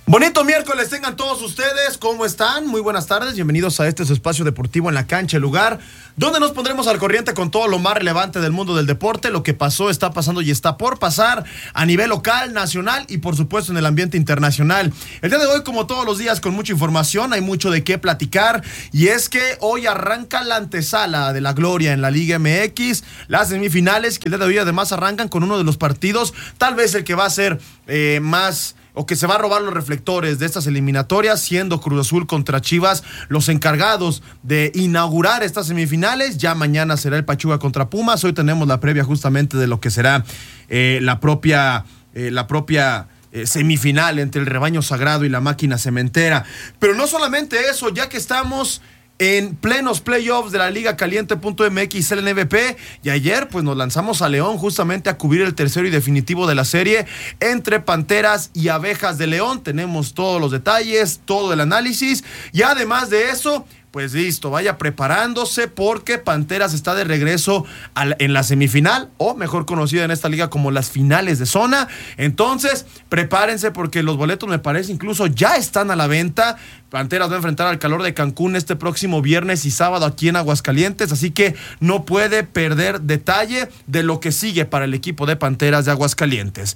Bonito miércoles tengan todos ustedes, ¿cómo están? Muy buenas tardes, bienvenidos a este su espacio deportivo en la cancha, el lugar donde nos pondremos al corriente con todo lo más relevante del mundo del deporte, lo que pasó, está pasando y está por pasar a nivel local, nacional y por supuesto en el ambiente internacional. El día de hoy, como todos los días, con mucha información, hay mucho de qué platicar y es que hoy arranca la antesala de la gloria en la Liga MX, las semifinales que el día de hoy además arrancan con uno de los partidos, tal vez el que va a ser más... o que se va a robar los reflectores de estas eliminatorias, siendo Cruz Azul contra Chivas los encargados de inaugurar estas semifinales. Ya mañana será el Pachuca contra Pumas. Hoy tenemos la previa justamente de lo que será la propia semifinal entre el rebaño sagrado y la máquina cementera. Pero no solamente eso, ya que estamos en plenos playoffs de la Liga Caliente.mx LNVP, y ayer pues nos lanzamos a León justamente a cubrir el tercero y definitivo de la serie entre Panteras y Abejas de León. Tenemos todos los detalles, todo el análisis, y además de eso, pues listo, vaya preparándose porque Panteras está de regreso en la semifinal, o mejor conocida en esta liga como las finales de zona. Entonces, prepárense porque los boletos, me parece, incluso ya están a la venta. Panteras va a enfrentar al calor de Cancún este próximo viernes y sábado aquí en Aguascalientes, así que no puede perder detalle de lo que sigue para el equipo de Panteras de Aguascalientes.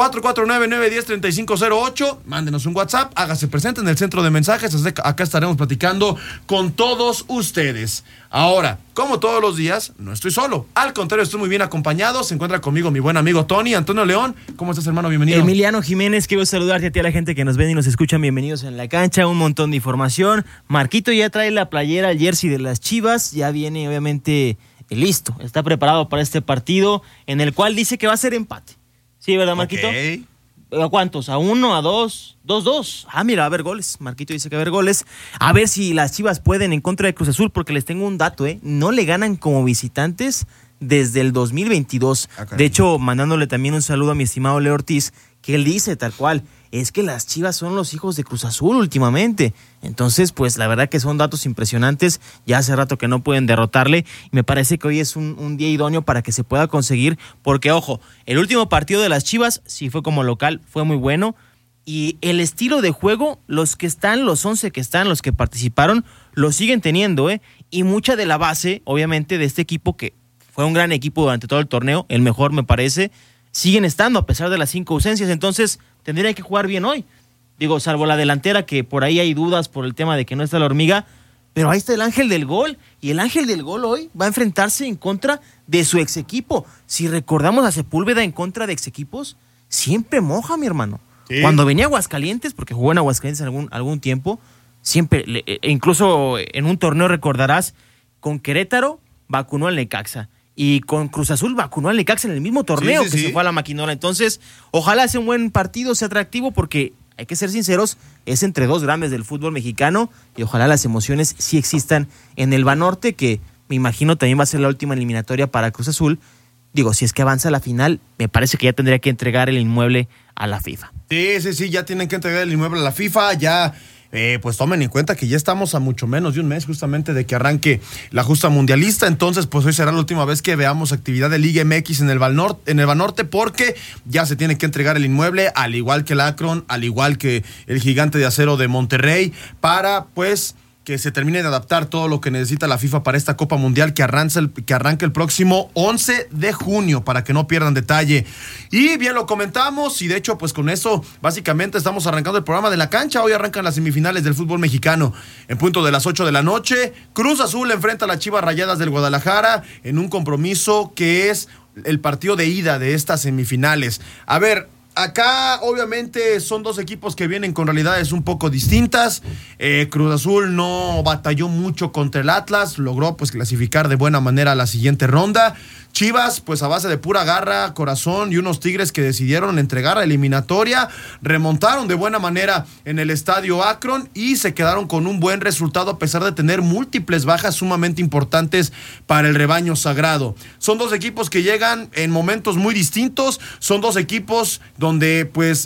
449-910-3508, mándenos un WhatsApp, hágase presente en el centro de mensajes, acá estaremos platicando con todos ustedes. Ahora, como todos los días, no estoy solo. Al contrario, estoy muy bien acompañado. Se encuentra conmigo mi buen amigo Tony, Antonio León. ¿Cómo estás, hermano? Bienvenido. Emiliano Jiménez, quiero saludarte a ti, a la gente que nos ven y nos escuchan. Bienvenidos en la cancha, un montón de información. Marquito ya trae la playera, el jersey de las Chivas. Ya viene, obviamente, listo. Está preparado para este partido en el cual dice que va a ser empate. ¿Sí, verdad, Marquito? Okay. ¿A cuántos? ¿A 1? ¿A 2? 2-2. Ah, mira, va a haber goles. Marquito dice que va a haber goles. A ver si las Chivas pueden en contra de Cruz Azul, porque les tengo un dato, no le ganan como visitantes desde el 2022. Okay. De hecho, mandándole también un saludo a mi estimado Leo Ortiz, que él dice tal cual, es que las Chivas son los hijos de Cruz Azul últimamente. Entonces, pues la verdad que son datos impresionantes. Ya hace rato que no pueden derrotarle. Y me parece que hoy es un día idóneo para que se pueda conseguir. Porque, ojo, el último partido de las Chivas, sí fue como local, fue muy bueno. Y el estilo de juego, los 11 que están, los que participaron, lo siguen teniendo, Y mucha de la base, obviamente, de este equipo, que fue un gran equipo durante todo el torneo, el mejor me parece, siguen estando a pesar de las 5 ausencias. Entonces, tendrían que jugar bien hoy. Digo, salvo la delantera, que por ahí hay dudas por el tema de que no está la hormiga, pero ahí está el ángel del gol, y el ángel del gol hoy va a enfrentarse en contra de su ex equipo. Si recordamos a Sepúlveda en contra de ex equipos, siempre moja, mi hermano. Sí. Cuando venía a Aguascalientes, porque jugó en Aguascalientes algún tiempo, siempre, incluso en un torneo recordarás, con Querétaro vacunó al Necaxa. Y con Cruz Azul vacunó al Necaxa en el mismo torneo se fue a la maquinola. Entonces, ojalá sea un buen partido, sea atractivo, porque hay que ser sinceros, es entre dos grandes del fútbol mexicano y ojalá las emociones sí existan en el Banorte, que me imagino también va a ser la última eliminatoria para Cruz Azul. Digo, si es que avanza a la final, me parece que ya tendría que entregar el inmueble a la FIFA. Sí, ya tienen que entregar el inmueble a la FIFA, ya... pues tomen en cuenta que ya estamos a mucho menos de un mes justamente de que arranque la justa mundialista. Entonces pues hoy será la última vez que veamos actividad de Liga MX en el Banorte, porque ya se tiene que entregar el inmueble, al igual que el Akron, al igual que el Gigante de Acero de Monterrey, para pues que se termine de adaptar todo lo que necesita la FIFA para esta Copa Mundial que arranca el próximo 11 de junio, para que no pierdan detalle. Y bien lo comentamos, y de hecho pues con eso básicamente estamos arrancando el programa de la cancha. Hoy arrancan las semifinales del fútbol mexicano. En punto de las 8 de la noche, Cruz Azul enfrenta a las Chivas Rayadas del Guadalajara en un compromiso que es el partido de ida de estas semifinales. A ver, acá obviamente son dos equipos que vienen con realidades un poco distintas. Cruz Azul no batalló mucho contra el Atlas, logró pues clasificar de buena manera a la siguiente ronda. Chivas, pues a base de pura garra, corazón y unos Tigres que decidieron entregar la eliminatoria, remontaron de buena manera en el estadio Akron y se quedaron con un buen resultado a pesar de tener múltiples bajas sumamente importantes para el rebaño sagrado. Son dos equipos que llegan en momentos muy distintos, son dos equipos donde pues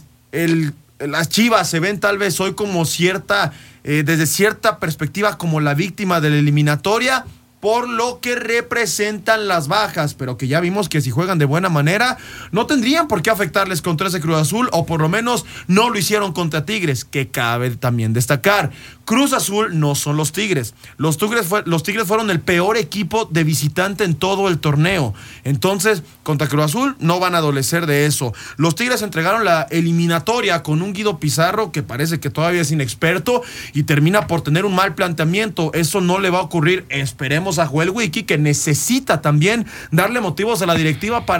las Chivas se ven tal vez hoy como desde cierta perspectiva como la víctima de la eliminatoria. por lo que representan las bajas, pero que ya vimos que si juegan de buena manera, no tendrían por qué afectarles contra ese Cruz Azul, o por lo menos no lo hicieron contra Tigres, que cabe también destacar. Cruz Azul no son los Tigres. Los Tigres fueron el peor equipo de visitante en todo el torneo. Entonces, contra Cruz Azul no van a adolecer de eso. Los Tigres entregaron la eliminatoria con un Guido Pizarro que parece que todavía es inexperto y termina por tener un mal planteamiento. Eso no le va a ocurrir. Esperemos a Joel Wiki, que necesita también darle motivos a la directiva para